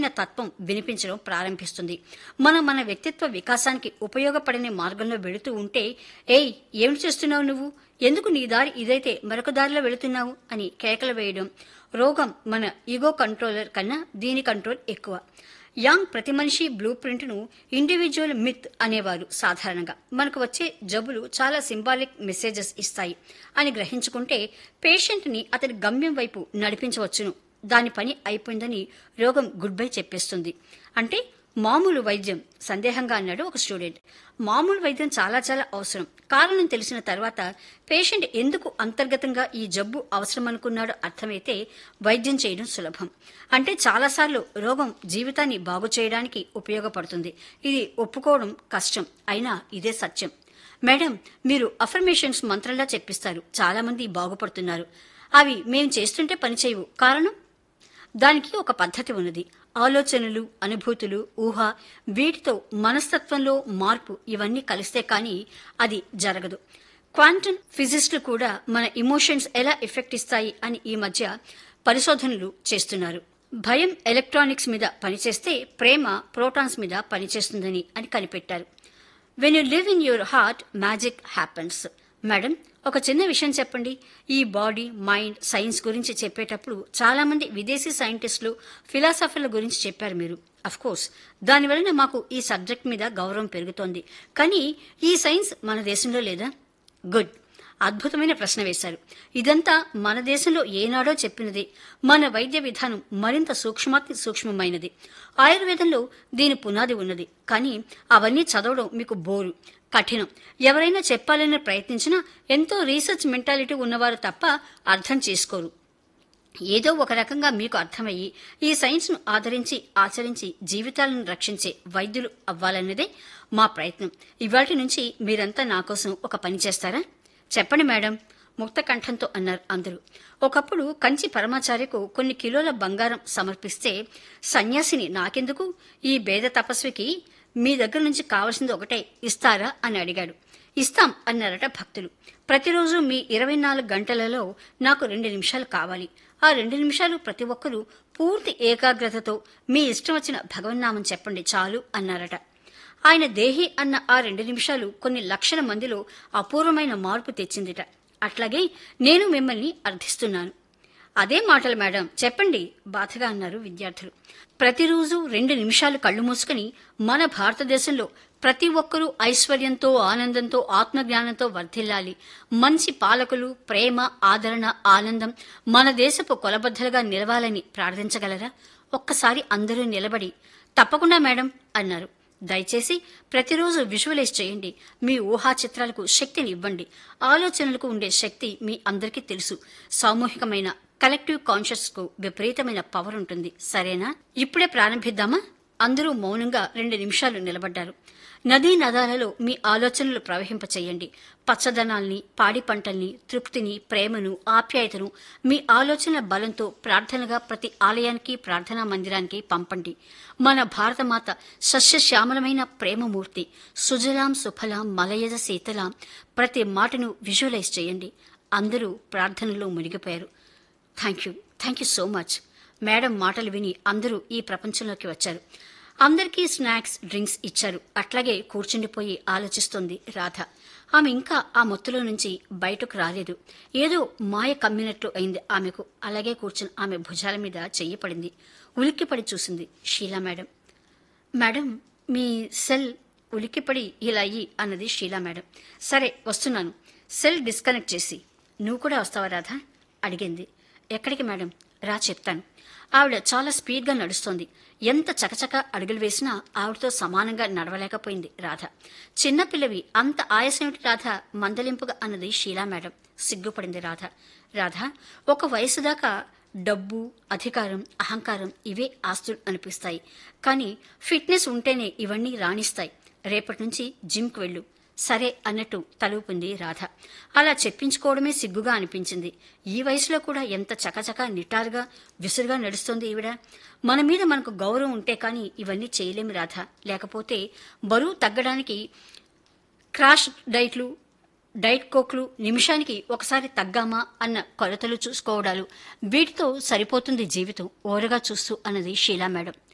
తత్వం వినిపించడం ప్రారంభిస్తుంది. మనం మన వ్యక్తిత్వ వికాసానికి ఉపయోగపడని మార్గంలో వెళుతూ ఉంటే, ఏయ్ ఏమిటి చేస్తున్నావు నువ్వు, ఎందుకు నీ దారి ఇదైతే మరొక దారిలో వెళుతున్నావు అని కేకలు వేయడం. రోగం మన ఈగో కంట్రోలర్ కన్నా దీని కంట్రోల్ ఎక్కువ. యాంగ్ ప్రతి మనిషి బ్లూ ప్రింట్ను ఇండివిజువల్ మిత్ అనేవారు. సాధారణంగా మనకు వచ్చే జబ్బులు చాలా సింబాలిక్ మెసేజెస్ ఇస్తాయి అని గ్రహించుకుంటే పేషెంట్ని అతని గమ్యం వైపు నడిపించవచ్చును. దాని పని అయిపోయిందని రోగం గుడ్ బై చెప్పేస్తుంది. అంటే మామూలు వైద్యం, సందేహంగా అన్నాడు ఒక స్టూడెంట్. మామూలు వైద్యం చాలా చాలా అవసరం. కారణం తెలిసిన తర్వాత పేషెంట్ ఎందుకు అంతర్గతంగా ఈ జబ్బు అవసరమనుకున్నాడో అర్థమైతే వైద్యం చేయడం సులభం. అంటే చాలాసార్లు రోగం జీవితాన్ని బాగు చేయడానికి ఉపయోగపడుతుంది. ఇది ఒప్పుకోవడం కష్టం, అయినా ఇదే సత్యం. మేడం, మీరు అఫర్మేషన్స్ మంత్రంలా చెప్పిస్తారు, చాలా మంది బాగుపడుతున్నారు. అవి మేం చేస్తుంటే పనిచేయవు, కారణం? దానికి ఒక పద్ధతి ఉన్నది. ఆలోచనలు, అనుభూతులు, ఊహ, వీటితో మనస్తత్వంలో మార్పు ఇవన్నీ కలిస్తే కానీ అది జరగదు. క్వాంటమ్ ఫిజిస్టులు కూడా మన ఇమోషన్స్ ఎలా ఎఫెక్ట్ ఇస్తాయి అని ఈ మధ్య పరిశోధనలు చేస్తున్నారు. భయం ఎలక్ట్రానిక్స్ మీద పనిచేస్తే ప్రేమ ప్రోటాన్స్ మీద పనిచేస్తుందని అని కనిపెట్టారు. When you live in your heart, magic happens. Madam, ఒక చిన్న విషయం చెప్పండి. ఈ బాడీ, మైండ్, సైన్స్ గురించి చెప్పేటప్పుడు చాలా మంది విదేశీ సైంటిస్టులు, ఫిలాసఫర్ల గురించి చెప్పారు మీరు. అఫ్కోర్స్ దానివలన మాకు ఈ సబ్జెక్ట్ మీద గౌరవం పెరుగుతోంది. కానీ ఈ సైన్స్ మన దేశంలో లేదా? గుడ్, అద్భుతమైన ప్రశ్న వేశారు. ఇదంతా మన దేశంలో ఏనాడో చెప్పినది. మన వైద్య విధానం మరింత సూక్ష్మాతి సూక్ష్మమైనది. ఆయుర్వేదంలో దీని పునాది ఉన్నది. కానీ అవన్నీ చదవడం మీకు బోరు, కఠినం. ఎవరైనా చెప్పాలని ప్రయత్నించినా ఎంతో రీసెర్చ్ మెంటాలిటీ ఉన్నవారు తప్ప అర్థం చేసుకోరు. ఏదో ఒక రకంగా మీకు అర్థమయ్యి ఈ సైన్స్ను ఆదరించి ఆచరించి జీవితాలను రక్షించే వైద్యులు అవ్వాలన్నదే మా ప్రయత్నం. ఇవాటి నుంచి మీరంతా నా కోసం ఒక పని చేస్తారా? చెప్పండి మేడం, ముక్త కంఠంతో అన్నారు అందరూ. ఒకప్పుడు కంచి పరమాచార్యకు కొన్ని కిలోల బంగారం సమర్పిస్తే, సన్యాసిని నాకెందుకు, ఈ భేద తపస్వికి మీ దగ్గర నుంచి కావలసింది ఒకటే, ఇస్తారా అని అడిగాడు. ఇస్తాం అన్నారట భక్తులు. ప్రతిరోజు మీ 24 గంటలలో నాకు 2 నిమిషాలు కావాలి. ఆ 2 నిమిషాలు ప్రతి ఒక్కరూ పూర్తి ఏకాగ్రతతో మీ ఇష్టం వచ్చిన భగవన్నామం చెప్పండి చాలు అన్నారట. ఆయన దేహి అన్న ఆ 2 నిమిషాలు కొన్ని లక్షల మందిలో అపూర్వమైన మార్పు తెచ్చిందిట. అట్లాగే నేను మిమ్మల్ని అర్థిస్తున్నాను. అదే మాటలు మేడం, చెప్పండి బాధగా అన్నారు విద్యార్థులు. ప్రతిరోజు 2 నిమిషాలు కళ్ళు మూసుకుని మన భారతదేశంలో ప్రతి ఒక్కరూ ఐశ్వర్యంతో, ఆనందంతో, ఆత్మజ్ఞానంతో వర్ధిల్లాలి. మంచి పాలకులు, ప్రేమ, ఆదరణ, ఆనందం మన దేశపు కొలబద్దలుగా నిలవాలని ప్రార్థించగలరా? ఒక్కసారి అందరూ నిలబడి తప్పకుండా మేడం అన్నారు. దయచేసి ప్రతిరోజు విజువలైజ్ చేయండి. మీ ఊహా చిత్రాలకు శక్తిని ఇవ్వండి. ఆలోచనలకు ఉండే శక్తి మీ అందరికీ తెలుసు. సామూహికమైన కలెక్టివ్ కాన్షియస్ కు విపరీతమైన పవర్ ఉంటుంది. సరేనా? ఇప్పుడే ప్రారంభిద్దామా? అందరూ మౌనంగా 2 నిమిషాలు నిలబడ్డారు. నదీ నదాలలో మీ ఆలోచనలు ప్రవహింపచేయండి. పచ్చదనాల్ని, పాడి పంటల్ని, తృప్తిని, ప్రేమను, ఆప్యాయతను మీ ఆలోచనల బలంతో ప్రార్థనగా ప్రతి ఆలయానికి, ప్రార్థనా మందిరానికి పంపండి. మన భారతమాత సస్యశ్యామలమైన ప్రేమమూర్తి. సుజలాం సుఫలాం మలయజ శీతలాం. ప్రతి మాటను విజువలైజ్ చేయండి. అందరూ ప్రార్థనలో మునిగిపోయారు. Thank you so much. Madam మాటలు విని అందరూ ఈ ప్రపంచంలోకి వచ్చారు. అందరికీ స్నాక్స్, డ్రింక్స్ ఇచ్చారు. అట్లాగే కూర్చుండిపోయి ఆలోచిస్తోంది రాధ. ఆమె ఇంకా ఆ మొత్తులో నుంచి బయటకు రాలేదు. ఏదో మాయ కమ్మినట్లు అయింది ఆమెకు. అలాగే కూర్చుని ఆమె భుజాల మీద చెయ్యి పడింది. ఉలిక్కిపడి చూసింది షీలా మేడం. మేడం, మీ సెల్ ఉలిక్కిపడి ఇలా అయ్యి అన్నది షీలా మేడం. సరే వస్తున్నాను. సెల్ డిస్కనెక్ట్ చేసి నువ్వు కూడా వస్తావా రాధ అడిగింది. ఎక్కడికి మేడం? రా చెప్తాను. ఆవిడ చాలా స్పీడ్గా నడుస్తోంది. ఎంత చకచక అడుగులు వేసినా ఆవిడతో సమానంగా నడవలేకపోయింది రాధ. చిన్నపిల్లవి, అంత ఆయాసమేమిటి రాధ మందలింపుగా అన్నది షీలా మేడం. సిగ్గుపడింది రాధ. రాధ, ఒక వయసు దాకా డబ్బు, అధికారం, అహంకారం ఇవే ఆస్తులు అనిపిస్తాయి. కానీ ఫిట్నెస్ ఉంటేనే ఇవన్నీ రాణిస్తాయి. రేపటి నుంచి జిమ్కి వెళ్ళు. సరే అన్నట్టు తలూపింది రాధ. అలా చెప్పించుకోవడమే సిగ్గుగా అనిపించింది. ఈ వయసులో కూడా ఎంత చకచక నిటారుగా విసురుగా నడుస్తోంది ఈవిడ. మన మీద మనకు గౌరవం ఉంటే కానీ ఇవన్నీ చేయలేమి రాధ. లేకపోతే బరువు తగ్గడానికి క్రాష్ డైట్లు, డైట్ కోక్లు, నిమిషానికి ఒకసారి తగ్గామా అన్న కొలతలు చూసుకోవడాలు, వీటితో సరిపోతుంది జీవితం ఓరగా చూస్తూ అన్నది షీలా మేడం.